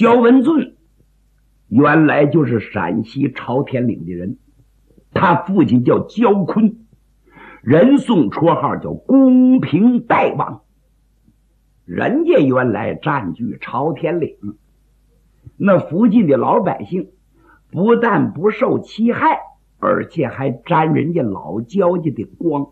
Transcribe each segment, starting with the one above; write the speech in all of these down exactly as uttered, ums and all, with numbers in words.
焦文俊原来就是陕西朝天岭的人，他父亲叫焦坤，人送绰号叫公平大王。人家原来占据朝天岭，那附近的老百姓不但不受欺害，而且还沾人家老焦家的光。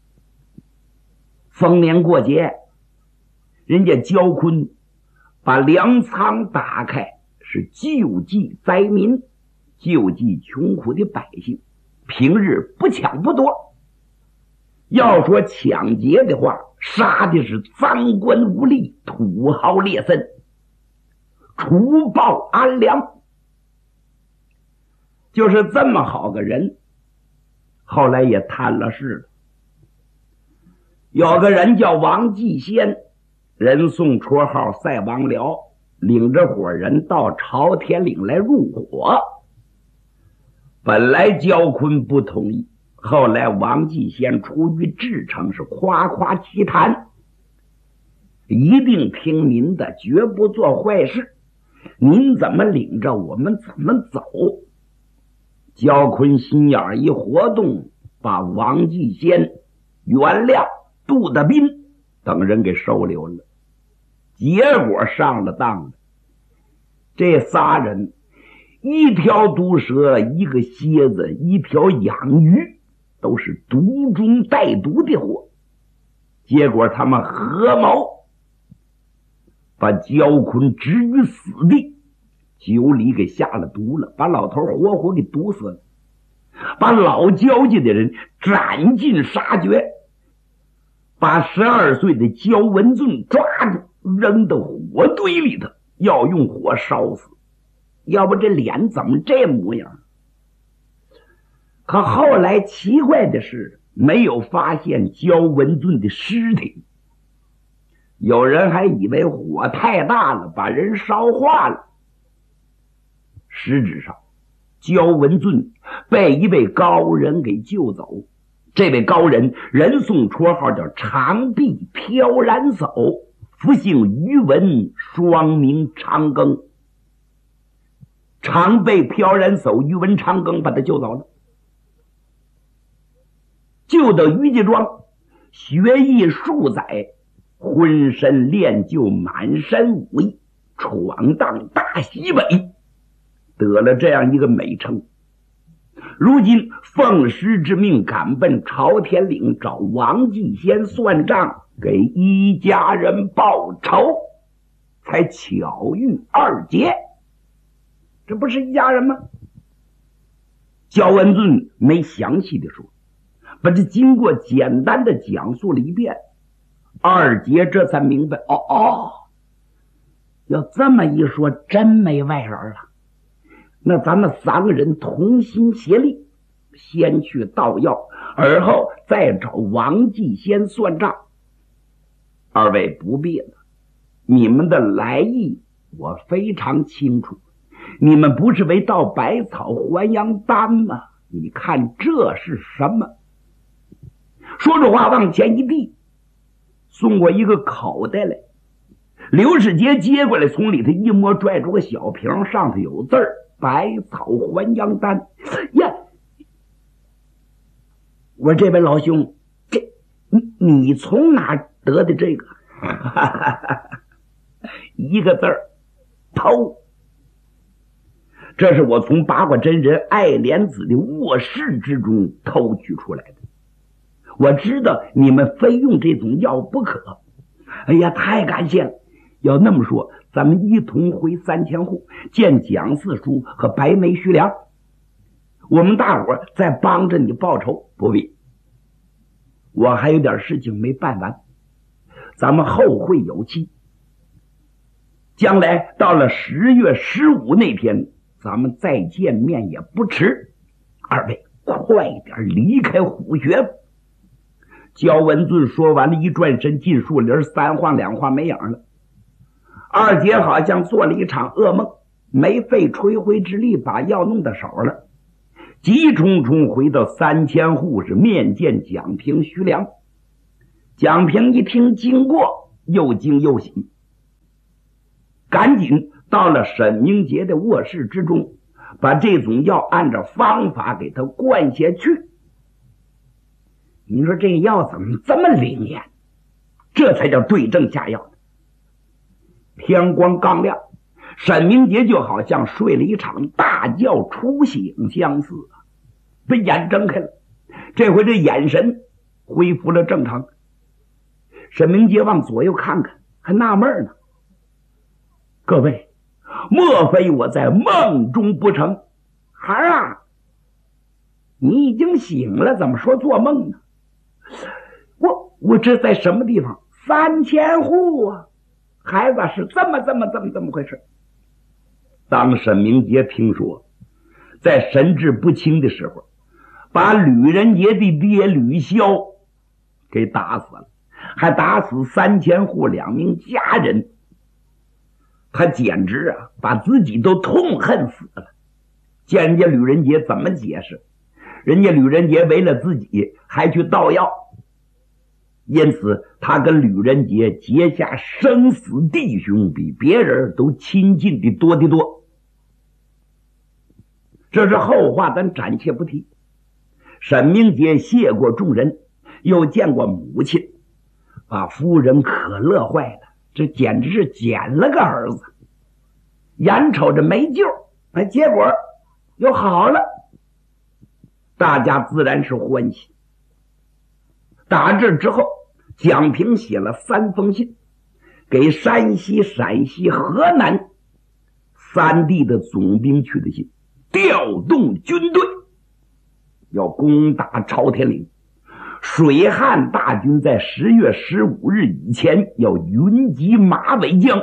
逢年过节，人家焦坤把粮仓打开，是救济灾民，救济穷苦的百姓。平日不抢不夺，要说抢劫的话，杀的是赃官污吏、土豪劣绅，除暴安良。就是这么好个人，后来也贪了事了。有个人叫王继先，人送绰号赛王僚，领着伙人到朝天岭来入伙。本来焦坤不同意，后来王继先出于至诚，是夸夸其谈，一定听您的，绝不做坏事，您怎么领着我们怎么走。焦坤心眼一活动，把王继先、袁亮、杜德斌等人给收留了，结果上了当了。这仨人，一条毒蛇，一个蝎子，一条养鱼，都是毒中带毒的货。结果他们合谋把焦坤置于死地，酒里给下了毒了，把老头活活给毒死了，把老焦家的人斩尽杀绝，把十二岁的焦文俊抓住，扔到火堆里头，要用火烧死。要不这脸怎么这模样？可后来奇怪的是，没有发现焦文俊的尸体，有人还以为火太大了，把人烧化了。实质上，焦文俊被一位高人给救走。这位高人人送绰号叫长臂飘然叟，复姓于文，双名长庚。常被飘然叟于文长庚把他救走了，救到于家庄，学艺数载，浑身练就满身武艺，闯荡大西北，得了这样一个美称。如今奉师之命赶奔朝天岭，找王继先算账，给一家人报仇，才巧遇二杰。这不是一家人吗？焦文俊没详细的说，把这经过简单的讲述了一遍，二杰这才明白，哦哦，要这么一说，真没外人了。那咱们三个人同心协力，先去盗药，而后再找王继先算账。二位不必了，你们的来意我非常清楚，你们不是为盗百草还阳丹吗？你看这是什么？说着话往前一递，送过一个口袋来。刘世杰接过来，从里头一摸，拽出个小瓶，上头有字儿，百草还阳丹呀！我说这位老兄，这你你从哪得的这个？一个字儿，偷。这是我从八卦真人爱莲子的卧室之中偷取出来的。我知道你们非用这种药不可。哎呀，太感谢了！要那么说，咱们一同回三千户见蒋四叔和白眉徐良，我们大伙再帮着你报仇。不必，我还有点事情没办完，咱们后会有期。将来到了十月十五那天，咱们再见面也不迟。二位快点离开虎穴。焦文俊说完了，一转身进树林，三晃两晃没影了。二姐好像做了一场噩梦，没费吹灰之力把药弄到手了，急冲冲回到三千户，是面见蒋平、徐良。蒋平一听经过，又惊又喜，赶紧到了沈明杰的卧室之中，把这种药按照方法给他灌下去。你说这药怎么这么灵验？这才叫对症下药。天光刚亮，沈明杰就好像睡了一场大觉初醒相似啊，把眼睁开了，这回这眼神恢复了正常。沈明杰往左右看看，还纳闷呢。各位，莫非我在梦中不成？孩儿啊，你已经醒了，怎么说做梦呢？我我这在什么地方？三千户啊！孩子是这么这么这么这么回事。当沈明杰听说在神志不清的时候，把吕仁杰的爹吕潇给打死了，还打死三千户两名家人，他简直啊把自己都痛恨死了。见人家吕仁杰怎么解释？人家吕仁杰为了自己还去盗药，因此他跟吕仁杰结下生死弟兄，比别人都亲近的多得多。这是后话，咱暂且不提。沈明杰谢过众人，又见过母亲，把夫人可乐坏了，这简直是捡了个儿子。眼瞅着没救，哎，结果又好了，大家自然是欢喜。打这之后，蒋平写了三封信，给山西、陕西、河南三地的总兵去的信，调动军队要攻打朝天岭。水汉大军在十月十五日以前要云集马尾江。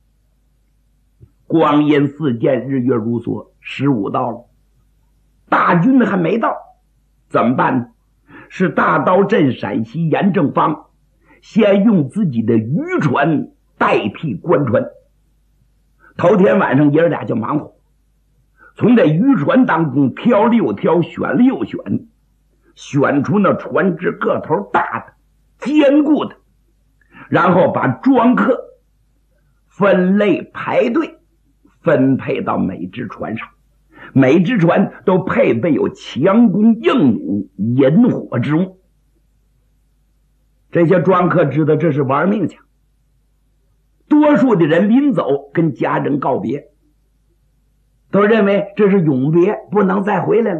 光阴似箭，日月如梭，十五到了，大军还没到，怎么办呢？是大刀镇陕西严正方先用自己的渔船代替官船。头天晚上爷儿俩就忙活，从这渔船当中挑了又挑，选了又选，选出那船只个头大的坚固的，然后把庄客分类排队分配到每只船上，每只船都配备有强弓硬弩、引火之物。这些庄客知道这是玩命去，多数的人临走跟家人告别，都认为这是永别，不能再回来了，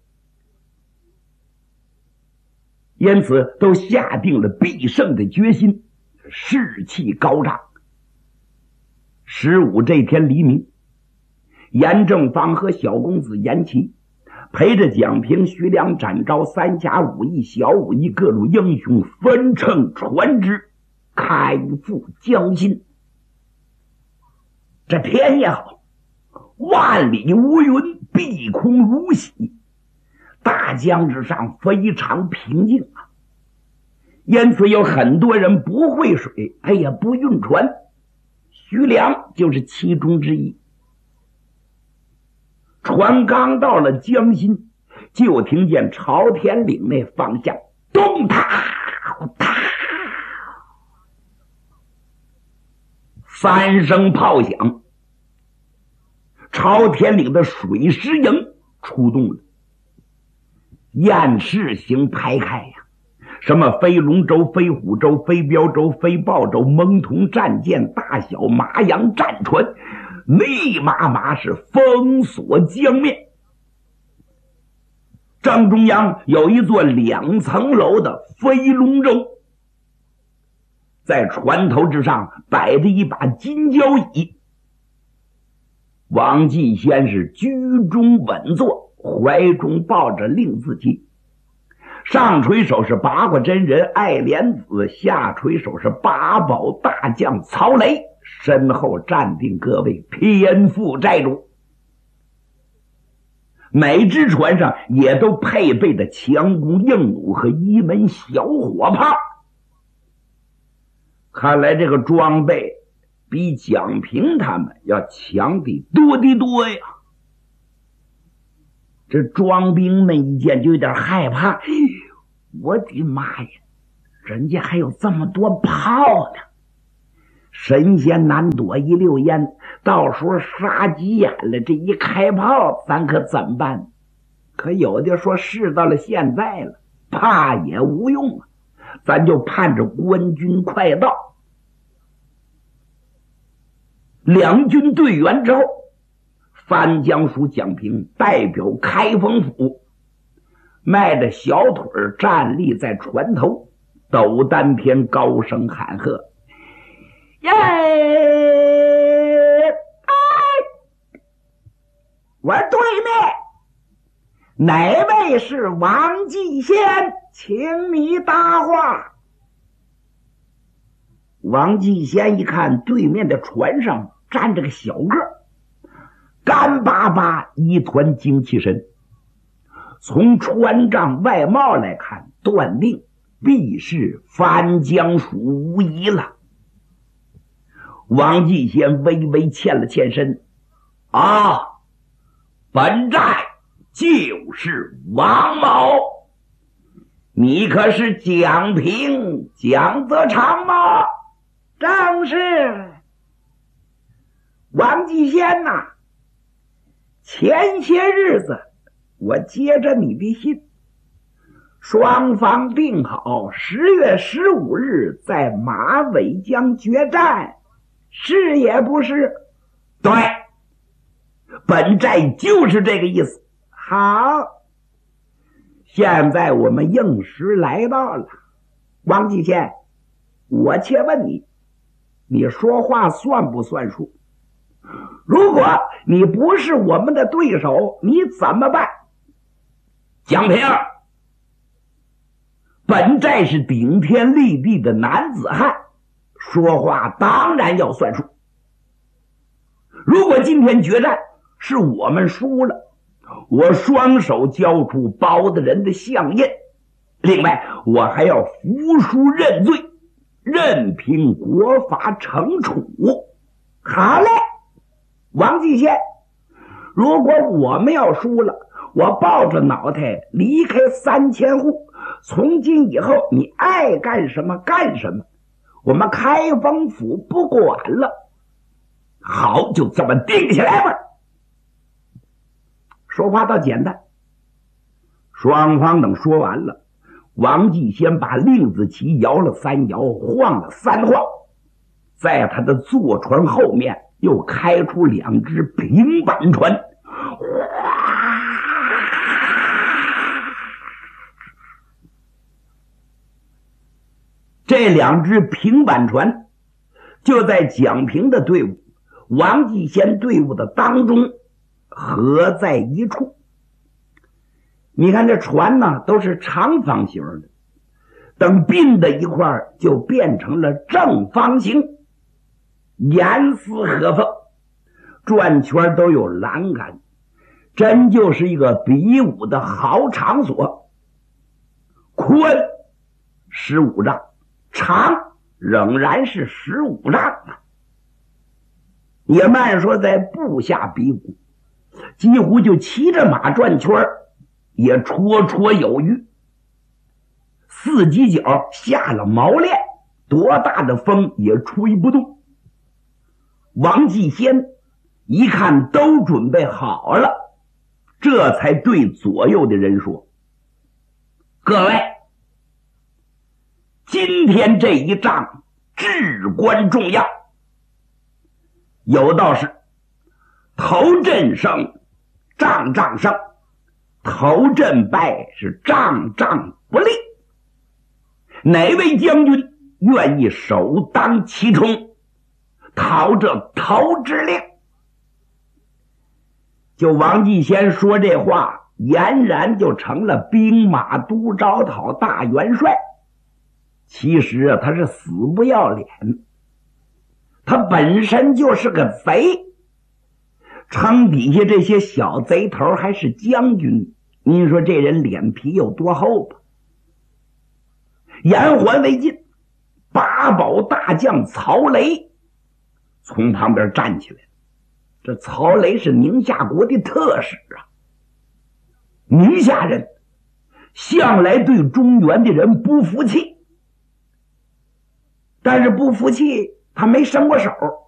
因此都下定了必胜的决心，士气高涨。十五这天黎明，严正方和小公子严琦陪着蒋平、徐良、展昭三侠五义、小武义各路英雄分乘船只开赴江心。这天也好，万里无云，碧空如洗，大江之上非常平静啊。因此有很多人不会水，哎呀，不晕船，徐良就是其中之一。船刚到了江心，就听见朝天岭那方向咚嗒嗒三声炮响，朝天岭的水师营出动了，雁式型排开呀，什么飞龙舟、飞虎舟、飞镖舟、飞豹舟、蒙童战舰、大小麻洋战船，密麻麻是封锁江面。正中央有一座两层楼的飞龙舟，在船头之上摆着一把金交椅。王继先是居中稳坐，怀中抱着令字旗，上垂手是八卦真人爱莲子，下垂手是八宝大将曹雷，身后站定各位天父寨主。每只船上也都配备的强弓硬弩和一门小火炮。看来这个装备比蒋平他们要强的多的多呀。这庄兵们一见就有点害怕，哎呦，我的妈呀，人家还有这么多炮呢， 神仙难躲一溜烟，到时候杀急眼了，这一开炮，咱可怎么办？可有的说事到了现在了，怕也无用啊，咱就盼着官军快到。两军队员之后，藩江署蒋平代表开封府，迈着小腿站立在船头，斗丹篇高声喊喝：耶！哎，我对面哪位是王继先？请你答话。王继先一看对面的船上站着个小个，干巴巴一团精气神，从船帐外貌来看，断定必是藩江署无疑了。王继先微微欠了欠身：啊，本寨就是王某，你可是蒋平蒋泽长吗？正是。王继先呐、啊，前些日子我接着你的信，双方定好十月十五日在马尾江决战，是也不是？对，本寨就是这个意思。好，现在我们应时来到了。王继先，我且问你，你说话算不算数？如果你不是我们的对手，你怎么办？蒋平，本寨是顶天立地的男子汉，说话当然要算数。如果今天决战是我们输了，我双手交出包大人的相印，另外我还要服输认罪，任凭国法惩处。好嘞，王继先，如果我们要输了，我抱着脑袋离开三千户，从今以后你爱干什么干什么，我们开封府不管了。好，就这么定下来吧。说话倒简单。双方等说完了，王继先把令子旗摇了三摇，晃了三晃，在他的坐船后面又开出两只平板船，这两只平板船就在蒋平的队伍、王继先队伍的当中合在一处。你看这船呢都是长方形的，等并在一块就变成了正方形，严丝合缝，转圈都有栏杆，真就是一个比武的好场所。宽十五丈，长仍然是十五丈啊！也慢说在部下比武，几乎就骑着马转圈，也绰绰有余。四犄角下了毛链，多大的风也吹不动。王继先一看都准备好了，这才对左右的人说：各位，今天这一仗至关重要，有道是头阵胜，仗仗胜，头阵败是仗仗不利。哪位将军愿意首当其冲，讨这头之令？就王继先说这话，俨然就成了兵马都招讨大元帅。其实啊，他是死不要脸，他本身就是个贼，城底下这些小贼头还是将军，您说这人脸皮有多厚吧？言还未尽，八宝大将曹雷从旁边站起来。这曹雷是宁夏国的特使啊，宁夏人向来对中原的人不服气，但是不服气他没伸过手，